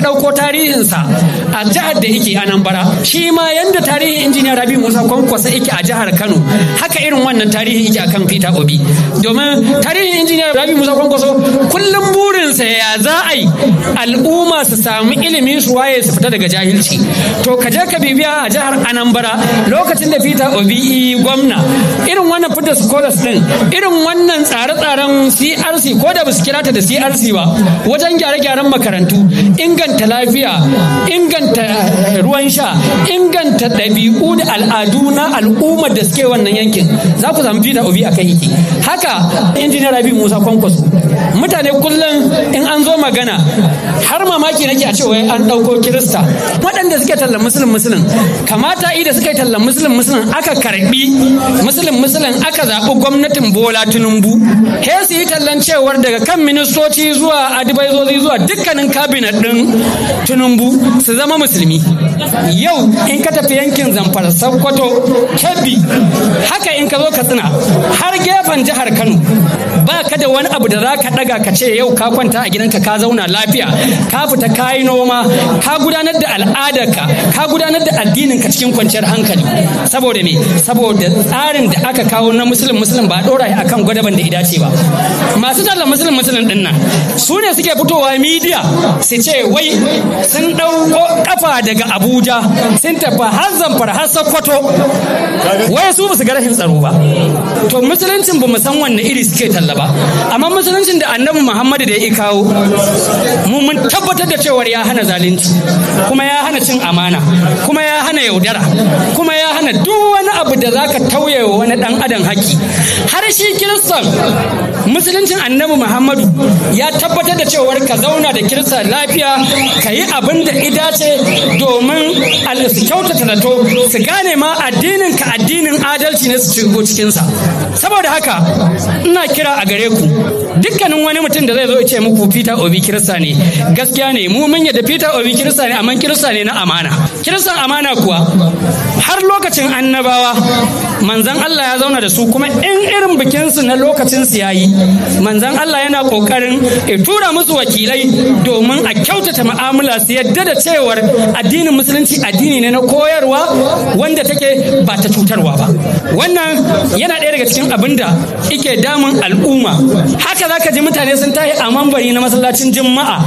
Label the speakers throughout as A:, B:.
A: ɗauko tarihinsa a jihar da yake Anambra, shi ma yanda tarihin injiniya Rabi Musa Kwankwaso yake a jihar Kano, haka irin wannan tarihin yake akan Peter Obi. Domin tarihin injiniya Rabi Musa Kwankwaso kullum burinsa ya za a yi al'umma su samu ilimi su waye su fita daga jahilci. To ka je ka bibiya a jihar Anambra lokacin da Peter Obi gwamna, irin wannan fitar scholars din, irin wannan tsare-tsaren CRC, ko da ba su kira ta da CRC ba, wajen gyare-gyaren makarantu, inganta lafiya, inganta ruwan sha, inganta ɗabi'u da al'adu na al'ummar da suke wannan yankin, za ku samu Peter Obi a kai yake. Haka injiniyar Rabi Musa Kwankwaso, mutane kullum in an zo magana har mamaki nake a cewa an ɗauko Kirista waɗanda suke tallan musulun kamata da suka yi tallan musulun aka karɓi musulun aka zaɓi gwamnatin Bola Tinubu, he su yi tallan cewar daga kan ministoci zuwa advisors zuwa dukkanin kabinet ɗin Tinubu su zama musulmi. Yau in ka tafi yankin Zamfara, Sokoto, Kebbi, haka in ka zo Katsina har gefen jihar Kano, ba ka da wani abu da za ka ɗaga ka ce yau ka kwanta a gidanka ka zauna lafiya, ka fita ka yi noma, ka gudanar da al'adarka, ka gudanar da addininka cikin kwanciyar hankali. Saboda me? Saboda tsarin da aka kawo na musulun ba ɗora shi akan gwadaban da ida ce ba. Masu tallan musulun ɗin nan su ne suke fitowa midiya su ce wai sun ɗauko kafa daga Abuja sun tafi har Zamfara har Sokoto, wai su basu ga rashin tsaro ba. To musuluncin ba mu san wanne iri suke talla ba, amma musuluncin da Annabi Muhammadu da ya kawo mu mun tabbatar da cewar ya hana zalunci, kuma ya hana cin amana, kuma ya hana yaudara, kuma ya hana duk wani abu da zaka tauye wa wani dan adam haƙi. Har shi Kiristan musuluncin Annabi Muhammadu ya tabbatar da cewar ka zauna da Kirista lafiya, ka yi abin da idace domin su kyautata zato, su gane ma addinin ka addinin adalci ne su shigo cikinsa. Saboda haka ina kira a gare ku, dukkanin wani mutum da zai zo ya ce muku Peter Obi Kirista ne, gaskiya ne mu mun yadda Peter Obi Kirista ne, amma Kirista ne na amana. Kiristan amana kuwa har lokacin annabawa manzon Allah ya zauna da su, kuma in irin bikinsu na lokacin su yayi, manzon Allah yana kokarin ya tura musu wakilai domin a kyautata mu'amala, su yadda da cewar addinin musulunci addini ne na koyarwa wanda take ba ta cutarwa ba. Wannan yana ɗaya daga cikin abin da yake damun al'umma. Haka zaka ji mutane sun tahi a mambari na masallacin Juma'a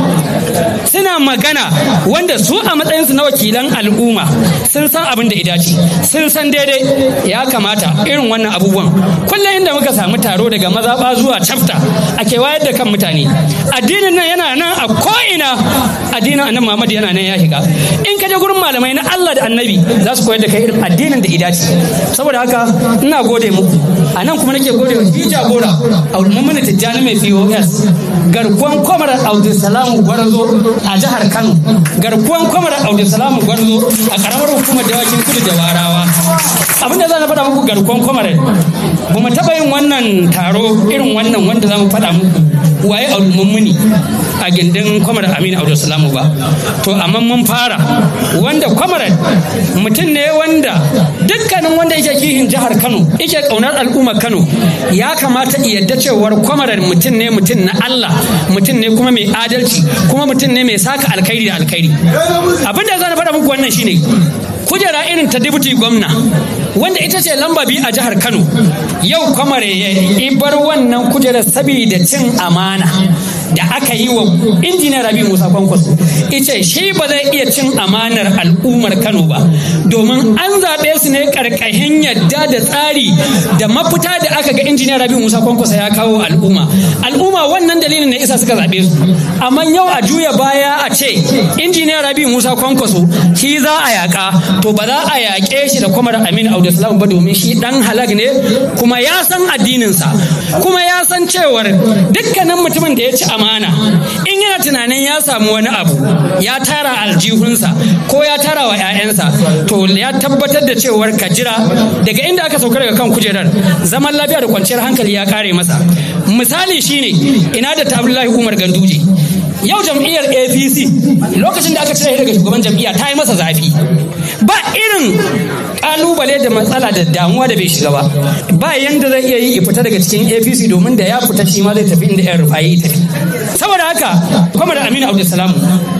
A: suna magana wanda su a matsayinsu na wakilan al'umma sun san abin da idaci, sun san daidai. Ya kamata irin wannan abubuwan kullum inda muka samu taro daga mazaɓa zuwa chapter ake wayar da kan mutane. Addinin nan yana nan a ko'ina, addinin Annabi Muhammad yana nan ya shiga. In ka je gurin malamai na Allah da Annabi za su koyar da kai irin addinin da idaci. Saboda haka ina gode muku, a nan kuma nake gode wa jagora Abdulmumin Tijjani mai POS, garkuwan kwamarar Abdulsalam Gwarzo a jihar Kano, garkuwan kwamarar Abdulsalam Gwarzo a karamar hukumar Dawakin Kudu da Warawa. Abinda za na faɗa muku, garkuwan kwamarar ba mu taɓa yin wannan taro irin wannan wanda za mu faɗa muku waye Abdulmumini a gindin kwamarar Aminu Abdulsalam ba. To amma mun fara wanda kwamarar mutum ne wanda dukkanin wanda yake kihin jihar Kano yake kaunar al'ummar Kano ya kamata yadda cewar kwamarar mutum ne na Allah, mutum ne kuma mai adalci, kuma mutum ne mai saka alkhairi da alkhairi. Abinda zan faɗa muku wannan shine kujera irin ta deputy gwamna wanda ita ce lamba 2 a jihar Kano. Yau kwamare ya bar wannan kujerar saboda cin amana da aka yi wa injiniyar Rabi Musa Kwankwaso. Ice shi ba zai iya cin amanar al'ummar Kano ba, domin an zaɓe su ne ƙarƙashin yadda da tsari da mafita da aka ga injiniyar Rabi Musa Kwankwaso ya kawo al'umma. Wannan dalilin ne isa suka zaɓe su. Amma yau a juya baya a ce injiniyar Rabi Musa Kwankwaso shi za a yaƙa, to ba za a yaƙe shi da kwamar Aminu Abdulsalam ba, domin shi ɗan halak ne, kuma ya san addininsa, kuma ya san cewar dukkanin mutumin da ya ci amana in yana tunanin ya samu wani abu ya tara aljihunsa ko ya tara wa 'ya'yansa, to ya tabbatar da cewar ka jira daga inda aka sauka daga kan kujerar zaman lafiya da kwanciyar hankali ya kare masa. Misali shine ina da Abdullahi Umar Ganduje. Yau jam'iyyar APC lokacin da aka cire daga shugaban jam'iyya ta yi masa zafi, ba irin kalubale da matsala da damuwa da bai shiga ba yanda zai iya yi fita daga cikin APC, domin da ya fita shi ma zai tafi inda 'yan Rufa'i tafi. Saboda haka kwamar Aminu Abdulsalam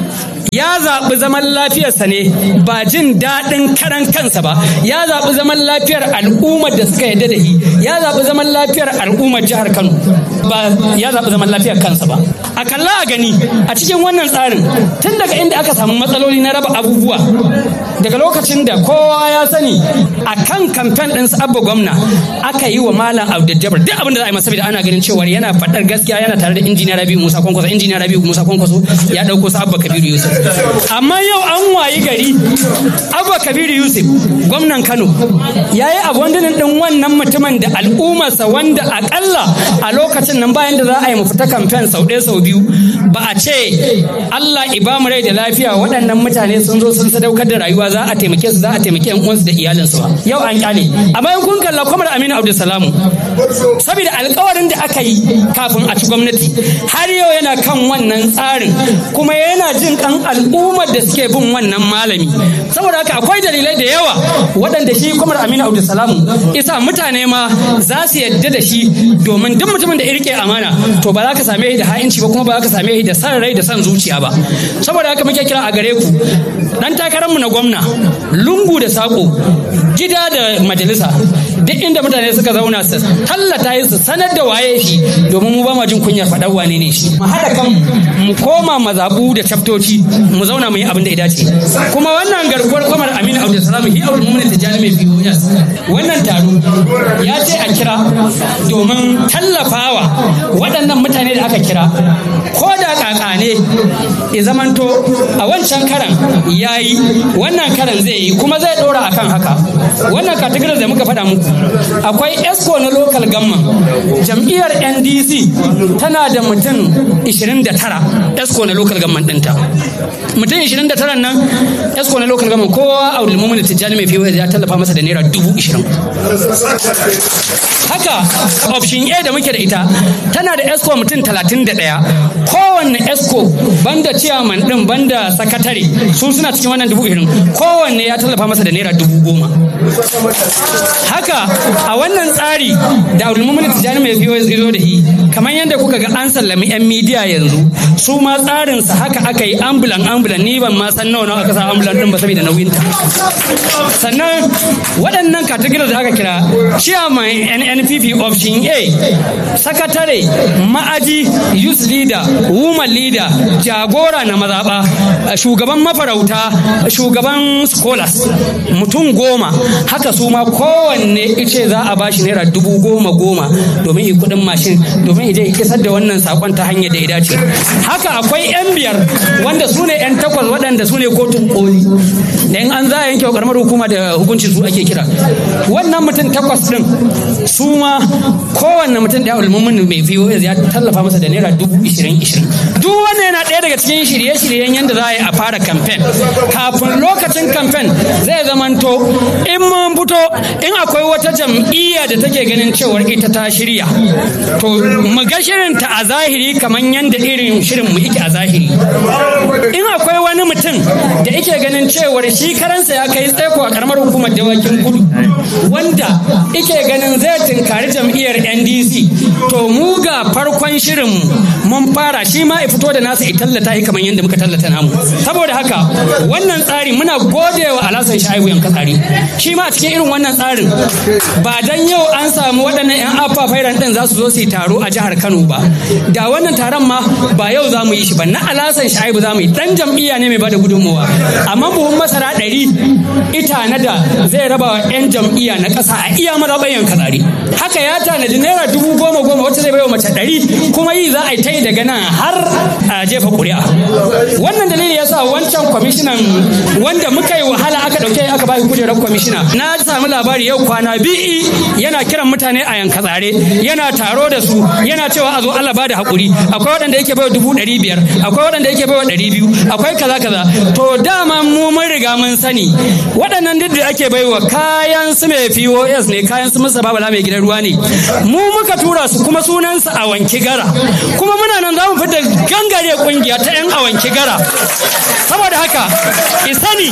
A: ya zaɓi zaman lafiyarsa ne ba jin daɗin karan kansa ba, ya zaɓi zaman lafiyar al'ummar da suka yarda da shi, ya zaɓi zaman lafiyar al'ummar jihar Kano, ba ya zaɓi zaman lafiyar kansa ba. A kalla a gani a cikin wannan tsarin tun daga inda aka samu matsaloli na raba abubuwa, daga lokacin da kowa ya sani a kan kamfen ɗin Abba gwamna aka yi wa Malam Abdul Jabbar duk abin da za a yi masa, saboda ana ganin cewa yana faɗar gaskiya, yana tare da injiniya Rabi'u Musa Kwankwaso ya ɗauko su Abba Kabiru Yusuf. Amma yau an wayi gari Abba Kabiru Yusuf gwamnan Kano ya yi abandinin ɗin wannan mutumin da al'ummarsa, wanda akalla a lokacin nan bayan da za a yi mu fita kamfen sau ɗaya sau biyu ba a ce Allah ibamu rai da lafiya waɗannan mutane sun zo sun sadaukar da rayuwa za a taimake su, za a taimake yan uwansu da iyalinsu ba. Yau an kyale. A bayan kun kalla Kwamar Aminu Abdulsalamu, saboda alkawarin da aka yi kafin a ci gwamnati, har yau yana kan wannan tsarin kuma yana jin kan al'ummar da suke bin wannan malami. Saboda haka akwai dalilai da yawa waɗanda shi Kwamar Aminu Abdulsalamu isa mutane ma za su yadda da shi, domin duk mutumin da ya rike amana to ba za ka same shi da ha'inci ba, kuma ba za ka same shi da san rai da san zuciya ba. Saboda haka muke kira a gare ku, dan takararmu na gwamna, lungu da sako, gida da majalisa, duk inda mutane suka zauna su tallata yi, su sanar da waye shi, domin mu ba ma jin kunyar faɗar wane ne shi. Mu haɗa kan mu koma mazaɓu da chaftoci, mu zauna mu yi abin da ya dace. Kuma wannan garkuwar Kwamar Aminu Abdulsalam hi Abdul Mumin Tijjani mai fiye, wannan taro ya ce a kira domin tallafawa waɗannan mutane da aka kira, ko da kaka ne ya zamanto a wancan karan ya yi, wannan karan zai yi, kuma zai ɗora akan haka. Wannan category da muka faɗa muku, akwai ESCO na local government, jam'iyyar NDC tana da mutum 29 ESCO na local government ɗinta. Mutum 29 nan ESCO na local government kowa Abdul Mumin Tijjani mai fiye ya tallafa masa da naira 20,000. Haka option A da muke da ita tana da ESCO mutum 31, kowanne ESCO banda chairman din banda sakatare su suna cikin wannan 20,000, kowanne ya tallafa masa da naira 10,000. Haka a wannan tsari da Abdul Mumin Tijjani mai fiye zo da shi, kamar yadda kuka ga an sallami yan media yanzu, su ma tsarin sa haka aka yi ambulan, ni ban ma san nawa aka sa ambulan din ba saboda nauyinta. Sannan waɗannan categories da aka kira chairman NNPP option A, sakatare, ma'aji, youth leader, woman leader, jagora na mazaɓa, shugaban mafarauta, shugaban scholars, mutum 10. Haka su ma kowanne ice za a bashi naira 10,000 domin yi kuɗin mashin, domin ije kisar da wannan sakon ta hanyar da ya dace. Haka akwai 'yan 5 wanda su ne 'yan 8 waɗanda su ne kotun koli, da in an za a yanke wa karamar hukuma da hukunci su ake kira. Wannan mutum 8 din su ma kowanne mutum da ulmumin mai VOS ya tallafa masa da naira 20,000. Duk wannan yana ɗaya daga cikin shirye-shiryen yadda za a yi a fara kamfen. Kafin lokacin kamfen zai zamanto in mun fito, in akwai wata jam'iyya da take ganin cewar ita ta shirya, to mu ga shirinta a zahiri kamar yadda irin shirin mu yake a zahiri. In akwai wani mutum da yake ganin cewar shi karansa ya kai tsaiko a karamar hukumar Dawakin Kudu, wanda yake ganin zai tinkari jam'iyyar NDC, to mu ga farkon shirin mun fara, shi ma ya fito da nasa ya tallata shi kamar yadda muka tallata namu. Saboda haka wannan tsari muna godewa Alhassan Shaibu Yankatsari, shi ma a cikin irin wannan tsarin, ba dan yau an samu waɗannan 'yan afa fairan ɗin za su zo su yi taro a jihar Kano ba, da wannan taron ma ba yau za mu yi shi ba, na Alhassan Shaibu za mu yi. Dan jam'iyya ne mai bada gudunmawa, amma buhun masara 100 ita na da zai raba wa 'yan jam'iyya na ƙasa a iya mazaɓar Yankatsari. Haka ya tanadi naira 10,000 wacce zai bai wa mace 100, kuma yi za a yi ta yi daga nan har a jefa ƙuri'a. Wannan dalili ya sa wancan kwamishinan wanda muka yi wahala aka ɗauke aka ba shi kujerar kwamishina, na samu labari yau kwana 2 yana kiran mutane a Yankatsare, yana taro da su, yana cewa a zo Allah ba da haƙuri. Akwai waɗanda yake bai wa 500, akwai waɗanda yake bai wa 200, akwai kaza. To dama mu mun riga mun sani waɗannan duk da ake baiwa kayan su mai POS ne, kayan su Musa Babala mai gidan ruwa ne, mu muka tura su, kuma sunansa a wanki gara, kuma muna nan za mu fita gangare kungiya ta 'yan a wanki gara. Saboda haka isani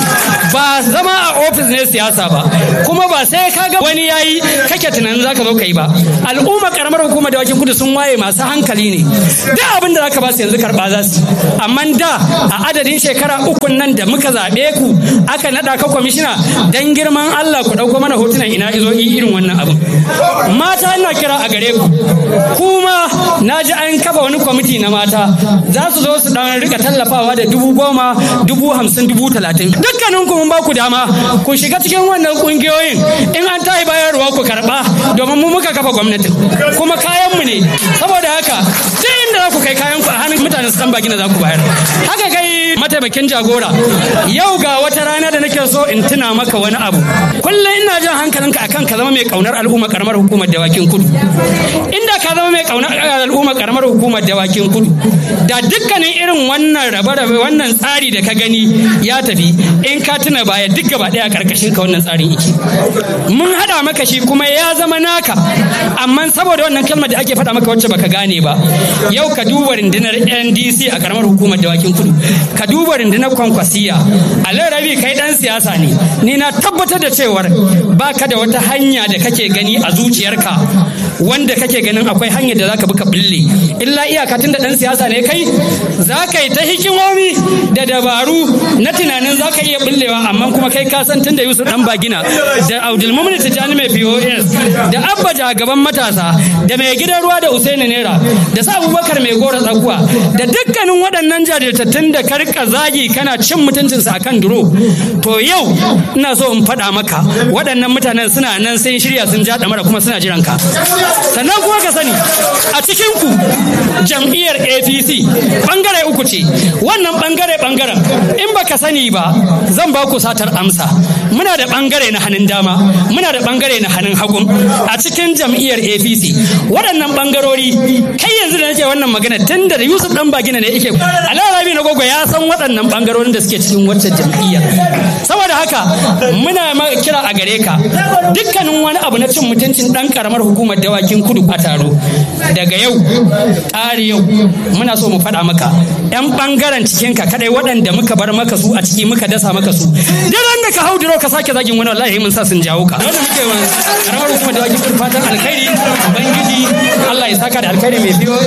A: ba zama a ofis ne siyasa ba, kuma ba sai ka ga wani yayi kake tunanin zaka zo kai ba. Al'umma karamar hukumar Dawakin Kudu sun waye masu hankali ne, da abin da zaka ba su yanzu karba za su, amma da a adadin shekara 3 nan da muka zaɓe ku aka naɗa ka kwamishina, dan girman Allah ku ɗauko mana hotunan ina izo irin wannan abin. Mata ina kira a gare ku, kuma na ji an kafa wani kwamiti na mata za su zo su dan rika tallafawa da 10,000, 50,000, 30,000. Dukkanin ku mun ba ku dama ku shiga cikin wannan kungiyoyin, in an tayi bayarwa ku karba, domin mu muka kafa gwamnatin kuma kayan mu ne. Saboda haka duk inda za ku kai kayan ku a hannun mutanen su baki na za ku bayar. Haka kai mataimakin jagora, yau ga wata rana da nake so in tuna maka wani abu. Kullum ina jan hankalinka akan ka zama mai kaunar al'umma karamar hukumar Dawakin Kudu. Inda ka zama mai kaunar al'umma karamar hukumar Dawakin Kudu, da dukkanin irin wannan rabe-rabe wannan tsari da ka gani ya tafi. In ka tuna baya duk gaba daya karkashin ka wannan tsarin yake. Mun hada maka shi kuma ya zama naka, amma saboda wannan kalmar da ake faɗa maka wacce baka gane ba, yau ka duba rundunar NDC a karamar hukumar Dawakin Kudu, ka duba rundunar Kwankwasiya. Alai Rabi kai dan siyasa ne, ni na tabbatar da cewar baka da wata hanya da kake gani a zuciyarka wanda kake ganin akwai hanyar da zaka bi ka bille, illa iyaka tun da dan siyasa ne kai, zaka yi ta hikimomi da dabaru na tunanin zaka iya billewa, amma kuma kai ka san tun da Yusuf dan Bagina da Abdulmumin Tijani mai POS da Abba gaban matasa da mai gidan ruwa da Usaini Nera da sa Abubakar mai gora tsakuwa da dukkanin waɗannan jajirtattun da karka zagi kana cin mutuncinsa akan duro, to yau ina so in faɗa maka waɗannan mutanen suna nan sun shirya sun ja ɗamara kuma suna jiran ka. Sannan kuma ka sani a cikin ku jam'iyyar APC bangare 3 ce, wannan bangaren in baka sani ba zan ba ku satar amsa. Muna da bangare na hannun dama, muna da bangare na hannun hagu a cikin jam'iyyar APC. Waɗannan bangarori kai yanzu da nake wannan magana tun da Yusuf dan Bagina ne yake Alai Rabi na gogo ya san waɗannan bangarorin da suke cikin wacce jam'iyyar. Saboda haka muna kira a gare ka, dukkanin wani abu na cin mutuncin dan karamar hukumar Dawakin Kudu a taro daga yau ƙari yau muna so mu faɗa maka 'yan bangaren cikin ka kadai waɗanda muka bar maka su a ciki muka dasa maka su, daren da ka hau diro ka sake zagin wani wallahi mun sa sun jawo ka. Wanda muke wa karamar hukumar Dawakin Kudu fatan alkhairi, ubangiji Allah ya saka da alkhairi mai biyo.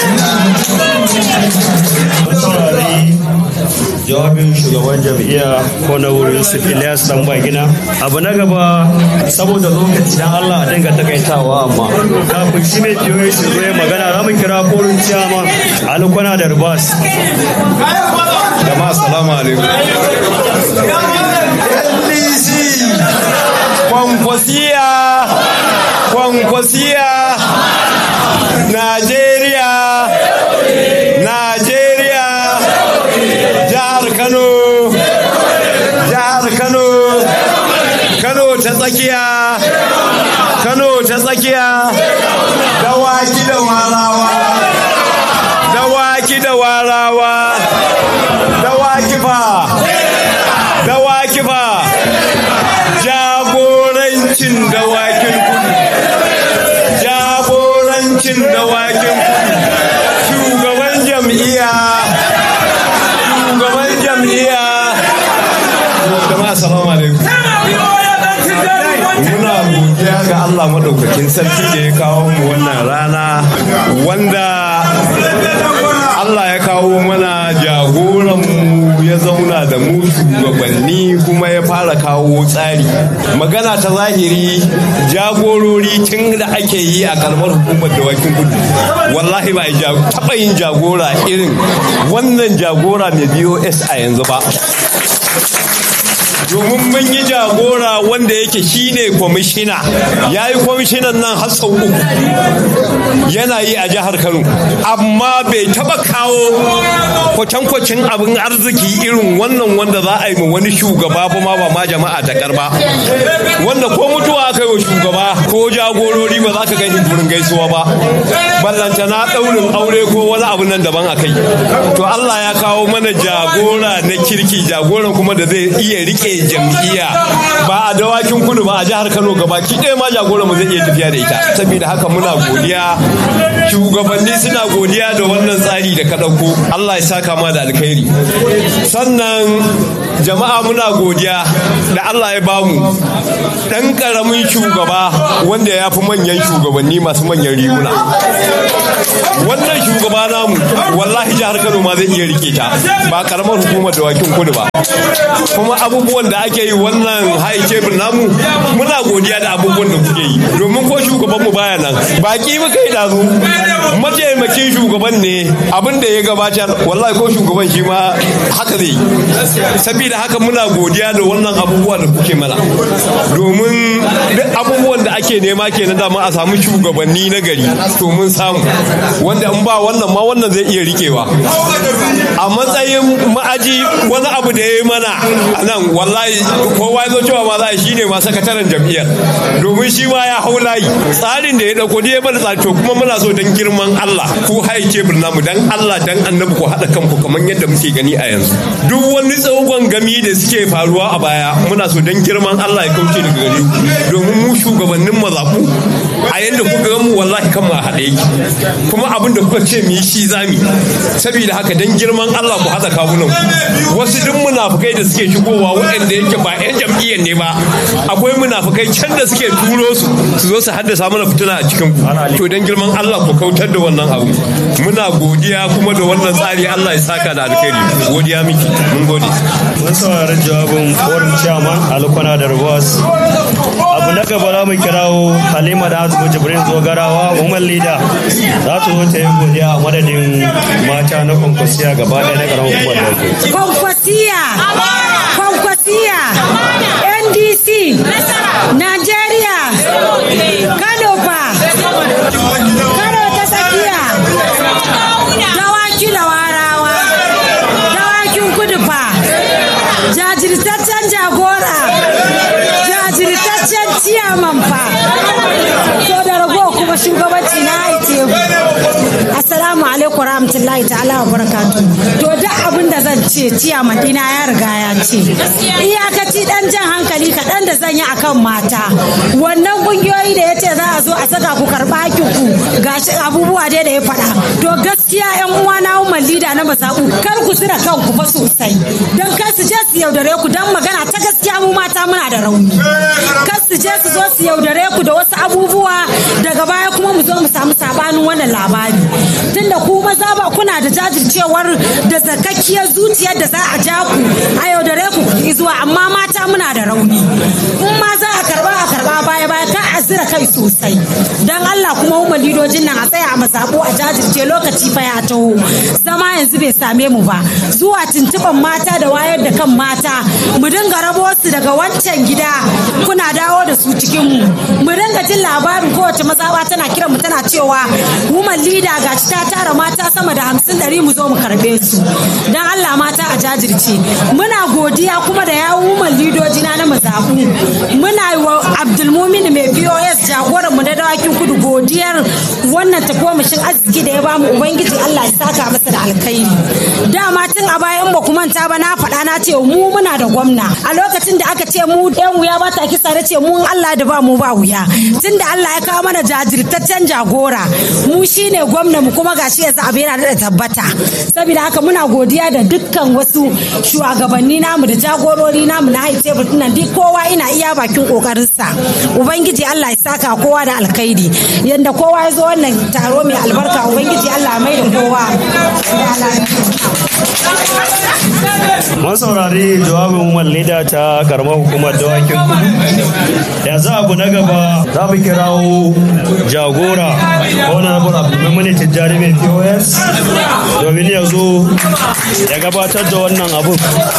B: Jawabin shugaban jam'iyya ko na wurin su Ilyas dan Bagina. Abu na gaba saboda lokaci dan Allah a dinga takaitawa, amma kafin shi mai biyo shi zo ya magana za mu kira korin ciyama alkwana da ribas.
C: Jama'a salamu alaikum. NDC Kwankwasiya Najeriya jihar Kano ta tsakiya dawaki da warawa dawaki fa jagorancin dawakin kudu shugaban jam'iyya jama'a assalamu alaikum. Muna godiya ga Allah madaukakin sarki da ya kawo mu wannan rana, wanda Allah ya kawo mana jagoranmu ya zauna da mu shugabanni kuma ya fara kawo tsari. Magana ta zahiri, jagorori tun da ake yi a karamar hukumar Dawakin Kudu wallahi ba taɓa yin jagora irin wannan jagora mai BOS a yanzu ba. Domin mun yi jagora wanda yake shine kwamishina, ya yi kwamishinan nan har sau 3 yana yi a jihar Kano, amma bai taba kawo kwatankwacin abin arziki irin wannan wanda za a yi ma wani shugaba kuma ba ma jama'a ta karba, wanda ko mutuwa aka yi wa shugaba ko jagorori ba za ka gani gurin gaisuwa ba, ballanta na daurin aure ko wani abu nan daban a kai. To Allah ya kawo mana jagora na kirki, jagoran kuma da zai iya rike jam'iyya ba a Dawakin Kudu ba a jihar Kano gabaki ɗaya ma jagoran mu zai iya tafiya da ita. Saboda haka muna godiya shugabanni suna godiya da wannan tsari da ka ɗauko. Allah ya saka ma da alkhairi. Sannan jama'a muna godiya da Allah ya bamu ɗan ƙaramin shugaba wanda ya fi manyan shugabanni masu manyan riguna. Wannan shugaba namu wallahi jihar Kano ma zai iya rike ta, ba karamar hukumar dawakin kudu ba. Kuma abubuwan da ake yi wannan high table namu muna godiya da abubuwan da kuke yi, domin ko shugaban mu baya nan baki muka yi dazu, mataimakin shugaban ne abin da ya gabatar, wallahi ko shugaban shi ma haka zai yi. Saboda haka muna godiya da wannan abubuwa da kuke mana, domin duk abubuwan da ake nema kenan dama a samu shugabanni na gari, to mun samu, wanda in ba wannan ma wannan zai iya rikewa. A matsayin ma'aji wani abu da ya yi mana a nan, wallahi kowa ya zo cewa ma za a shi ne ma sakataren jam'iyyar, domin shi ma ya hau layi tsarin da ya dauko ne ya bada tsari. To kuma muna so dan girman Allah ku haye kebir namu, dan Allah dan annabi ku haɗa kanku kamar yadda muke gani a yanzu. Duk wani tsogon gami da suke faruwa a baya muna so dan girman Allah ya kauce daga gare ku, domin mu shugabannin mazaku a yanda kuka ga mu wallahi kan mu a haɗe yake, kuma abin da kuka ce mu yi shi zami. Saboda haka dan girman Allah ku haɗa kawunan ku. Wasu duk munafukai da suke shigowa waɗanda yake ba 'yan jam'iyyar ne ba, akwai munafukai can da suke turo su zo su haddasa mana fitina a cikin ku. To dan girman Allah ku kautar da wannan abu. Muna godiya kuma da wannan tsari, Allah ya saka da alkhairi. Godiya miki, mun gode.
B: Mun saurari jawabin forum chairman Alkwana da Rubas. Abu na gaba za mu kirawo Halima da Azumi Jibrin Zogarawa, woman leader, za ta zo ta yi godiya a madadin mata na Kwankwasiya gaba ɗaya na ƙaramin hukumar da ke.
D: Kwankwasiya, NDC, Nigeria, Kano fa, Kano ta tsakiya, dawaki da warawa, dawakin kudu fa, jajirtaccen jagora, jajirtaccen ciyaman fa, to da rago kuma shugabanci na haite. Assalamu alaikum rahmatullahi ta'ala wa barakatuh. To duk abin da zan ce ciyaman dina ya riga ya ce. Iyakaci dan jan hankali kaɗan da zan yi akan mata. Wannan kungiyoyi da ya ce za a zo a saka ku karɓa hakinku gashi abubuwa dai da ya faɗa. To gaskiya yan uwa na woman leader na mazaɓu kar ku tsira kanku fa sosai. Don kar su je su yaudare ku, dan magana ta gaskiya mu mata muna da rauni. Kar su je su zo su yaudare ku da wasu abubuwa daga baya kuma mu zo mu samu sabanin wannan labari. Tunda ku maza ba kuna da jajircewar da zakakkiyar zuciyar da za a ja ku a yaudare ku zuwa, amma mata muna da rauni. In ma za a karba baya ka a zira kai sosai. Dan Allah kuma woman leadojin nan a tsaya a mazaɓo a jajirce, lokaci fa ya taho. Zama yanzu bai same mu ba. Zuwa tuntuɓan mata da wayar da kan mata, mu dinga rabo su daga wancan gida kuna dawo da su cikin mu. Mu dinga jin labarin kowace mazaɓa tana kiran mu tana cewa woman leader gashi ta tara mata sama da 50-100 mu zo mu karbe su. Dan Allah mata a jajirce. Muna godiya kuma da yawun woman leadoji na mazaɓu. Muna yi wa Abdulmumin mai POS jagoran mu da dawakin kudu godiyar wannan tagomashin arziki da ya bamu, ubangiji Allah ya saka masa da alkhairi. Dama tun a bayan ba ku manta ba na faɗa na ce mu muna da gwamna. A lokacin da aka ce mu ɗan wuya ba ta kisa da ce mu Allah da ba mu ba wuya. Tunda Allah ya kawo mana jajirtaccen jagora, mu shine gwamna mu, kuma gashi yanzu abu yana da tabbata. Saboda haka muna godiya da dukkan wasu shugabanni namu da jagorori namu na haice nan, duk kowa ina iya bakin kokarinsa. Ubangiji Allah ya saka kowa da alkhairi. Yanda kowa ya zo wannan taro mai albarka, ubangiji Allah mai da kowa.
B: Mun saurari jawabin woman leader ta karamar hukumar dawakin kudu. Yanzu abu na gaba za mu kirawo jagora honorable Abdulmumin Tijjani mai POS domin ya zo ya gabatar da wannan abun.